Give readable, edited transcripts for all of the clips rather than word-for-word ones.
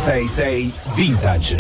66 Vintage.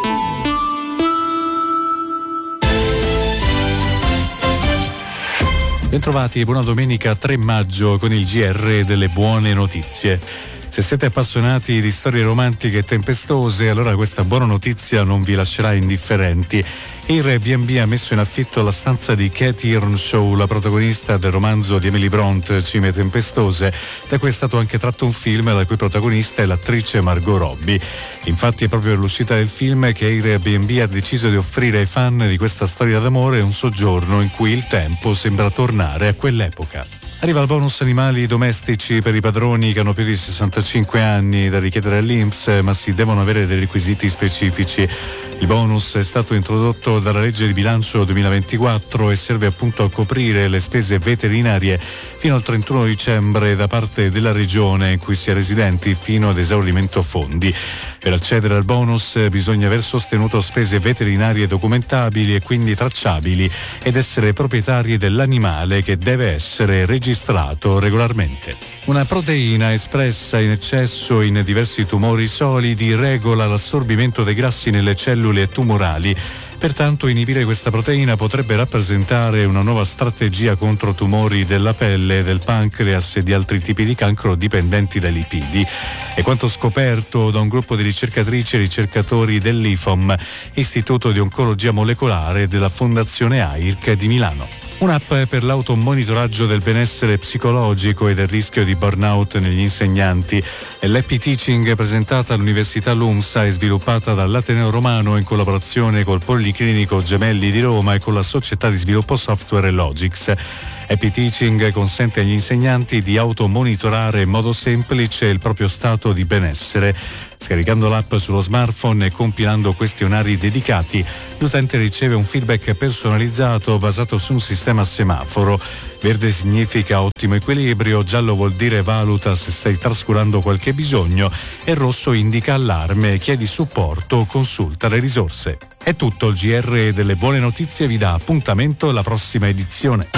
Bentrovati e buona domenica 3 maggio con il GR delle buone notizie. Se siete appassionati di storie romantiche e tempestose, allora questa buona notizia non vi lascerà indifferenti. Airbnb ha messo in affitto la stanza di Cathy Earnshaw, la protagonista del romanzo di Emily Bront, Cime tempestose, da cui è stato anche tratto un film la cui protagonista è l'attrice Margot Robbie. Infatti è proprio all'uscita del film che Airbnb ha deciso di offrire ai fan di questa storia d'amore un soggiorno in cui il tempo sembra tornare a quell'epoca. Arriva il bonus animali domestici per i padroni che hanno più di 65 anni da richiedere all'INPS, ma si devono avere dei requisiti specifici. Il bonus è stato introdotto dalla legge di bilancio 2024 e serve appunto a coprire le spese veterinarie fino al 31 dicembre da parte della regione in cui si è residenti fino ad esaurimento fondi. Per accedere al bonus bisogna aver sostenuto spese veterinarie documentabili e quindi tracciabili ed essere proprietari dell'animale che deve essere registrato regolarmente. Una proteina espressa in eccesso in diversi tumori solidi regola l'assorbimento dei grassi nelle cellule tumorali. Pertanto inibire questa proteina potrebbe rappresentare una nuova strategia contro tumori della pelle, del pancreas e di altri tipi di cancro dipendenti dai lipidi. È quanto scoperto da un gruppo di ricercatrici e ricercatori dell'IFOM, Istituto di Oncologia Molecolare della Fondazione AIRC di Milano. Un'app per l'automonitoraggio del benessere psicologico e del rischio di burnout negli insegnanti. L'Happy Teaching, presentata all'Università LUMSA e sviluppata dall'Ateneo Romano in collaborazione col Policlinico Gemelli di Roma e con la società di sviluppo software Logix. Happy Teaching consente agli insegnanti di automonitorare in modo semplice il proprio stato di benessere. Scaricando l'app sullo smartphone e compilando questionari dedicati, l'utente riceve un feedback personalizzato basato su un sistema a semaforo. Verde significa ottimo equilibrio, giallo vuol dire valuta se stai trascurando qualche bisogno e rosso indica allarme, chiedi supporto, consulta le risorse. È tutto, il GR delle buone notizie vi dà appuntamento alla prossima edizione.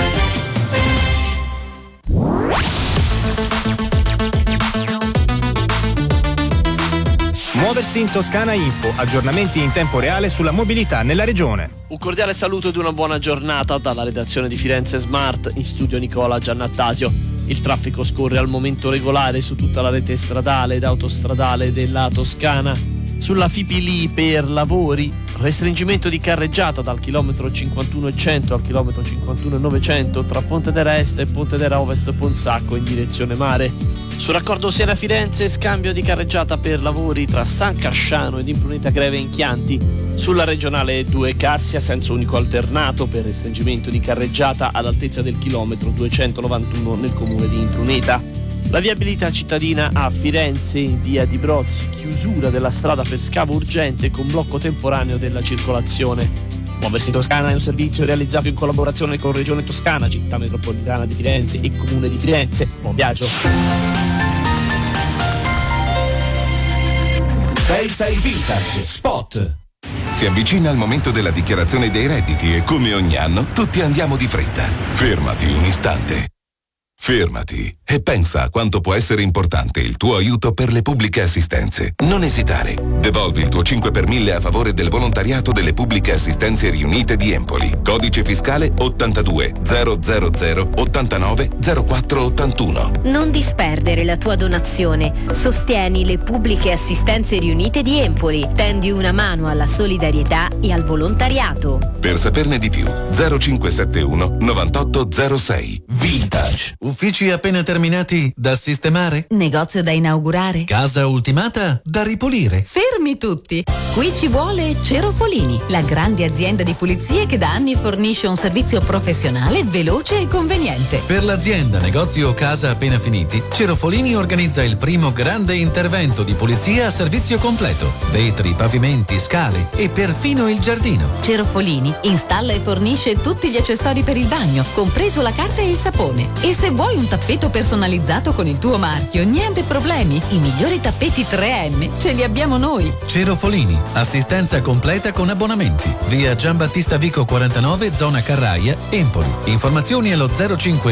Muoversi in Toscana Info, aggiornamenti in tempo reale sulla mobilità nella regione. Un cordiale saluto ed una buona giornata dalla redazione di Firenze Smart, in studio Nicola Giannattasio. Il traffico scorre al momento regolare su tutta la rete stradale ed autostradale della Toscana. Sulla Fipili per lavori, restringimento di carreggiata dal chilometro 51,100 al chilometro 51,900 tra Pontedera Est e Pontedera Ovest Ponsacco in direzione mare. Sul raccordo Siena-Firenze, scambio di carreggiata per lavori tra San Casciano ed Impruneta Greve in Chianti. Sulla regionale 2 Cassia, senso unico alternato per restringimento di carreggiata all'altezza del chilometro 291 nel comune di Impruneta. La viabilità cittadina a Firenze, in via di Brozzi, chiusura della strada per scavo urgente con blocco temporaneo della circolazione. Muoversi in Toscana è un servizio realizzato in collaborazione con Regione Toscana, Città Metropolitana di Firenze e Comune di Firenze. Buon viaggio! 66 Vintage Spot. Si avvicina il momento della dichiarazione dei redditi e come ogni anno tutti andiamo di fretta. Fermati un istante. Fermati e pensa a quanto può essere importante il tuo aiuto per le pubbliche assistenze. Non esitare. Devolvi il tuo 5 per 1000 a favore del volontariato delle pubbliche assistenze riunite di Empoli. Codice fiscale 82 000 89 04 81. Non disperdere la tua donazione. Sostieni le pubbliche assistenze riunite di Empoli. Tendi una mano alla solidarietà e al volontariato. Per saperne di più 0571 9806. Vintage. Uffici appena terminati da sistemare? Negozio da inaugurare? Casa ultimata da ripulire? Fermi tutti! Qui ci vuole Cerofolini, la grande azienda di pulizie che da anni fornisce un servizio professionale, veloce e conveniente. Per l'azienda, negozio o casa appena finiti, Cerofolini organizza il primo grande intervento di pulizia a servizio completo. Vetri, pavimenti, scale e perfino il giardino. Cerofolini installa e fornisce tutti gli accessori per il bagno, compreso la carta e il sapone. E se vuoi un tappeto personalizzato con il tuo marchio, niente problemi. I migliori tappeti 3M ce li abbiamo noi. Cerofolini, assistenza completa con abbonamenti. Via Giambattista Vico 49, zona Carraia, Empoli. Informazioni allo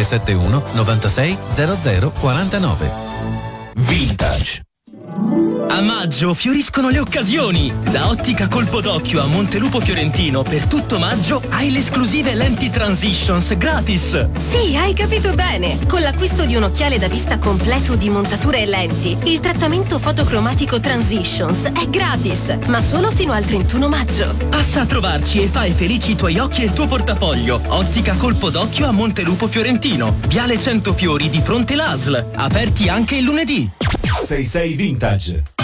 0571 96 00 49. Vintage. A maggio fioriscono le occasioni. Da Ottica Colpo d'Occhio a Montelupo Fiorentino per tutto maggio hai le esclusive lenti Transitions gratis. Sì, hai capito bene. Con l'acquisto di un occhiale da vista completo di montature e lenti, il trattamento fotocromatico Transitions è gratis, ma solo fino al 31 maggio. Passa a trovarci e fai felici i tuoi occhi e il tuo portafoglio. Ottica Colpo d'Occhio a Montelupo Fiorentino, Viale 100 Fiori di fronte l'ASL. Aperti anche il lunedì. 66 Vintage.